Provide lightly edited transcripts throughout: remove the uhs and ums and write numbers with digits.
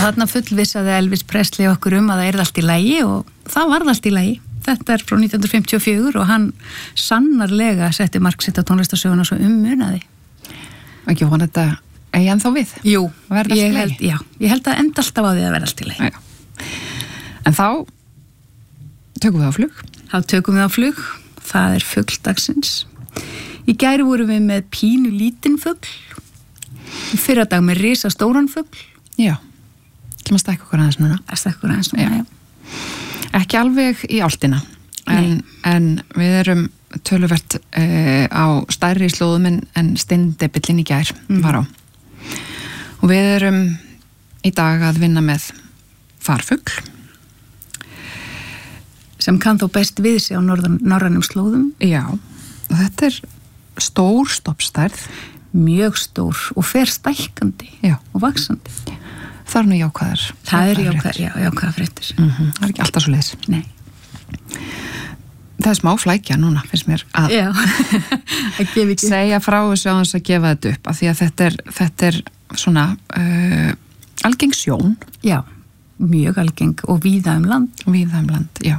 þarna fullvissaði Elvis Presley okkur að það allt í lagi og það varð allt í lagi. Þetta frá 1954 og hann sannarlega setti mark sitt á tónlistarsöguna svo munaði. Ekki vona þetta eigi ennþá við? Jú, ég held að enda alltaf á því að verða allt í lagi. Já. En þá tökum við á flug. Þá tökum við á flug. Það fugl dagsins. Í gær vorum við með pínu lítinn fugl. Í fyrradag með risastóran fugl. Já. Kemur að stækka okkur aðeins núna. Já. Ekki alveg í áltina. En við erum töluvert á stærri slóðum en steindebillin í gær var á. Og við erum í dag að vinna með farfugl. Sem kann þó best við sig á norrænum slóðum. Já, og þetta stór stofnstærð. Mjög stór og fer stækkandi og vaxandi. Það nú jákvæðar. Það jákvæðar fréttir. Það ekki alltaf svo leiðis. Nei. Það smá flækja núna, finnst mér að segja frá þessu á þess að gefa þetta upp, af því að þetta svona algeng sjón. Já, mjög algeng og víða land. Já.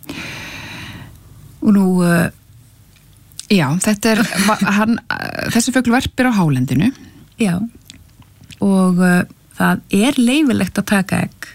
Og nú já, þessi fugl verpir á hálendinu. Já, og það leyfilegt að taka egg